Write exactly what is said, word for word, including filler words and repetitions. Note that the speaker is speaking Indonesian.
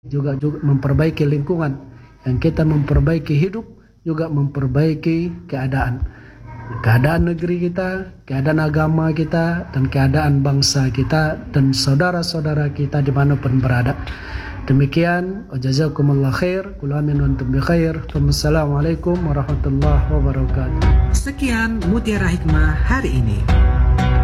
juga juga memperbaiki lingkungan, yang kita memperbaiki hidup juga memperbaiki keadaan keadaan negeri kita, keadaan agama kita, dan keadaan bangsa kita dan saudara-saudara kita dimanapun berada. Demikian, jazakumullah khair, kul amin wa antum bi khair. Wassalamualaikum warahmatullahi wabarakatuh. Sekian Mutiara Hikmah hari ini.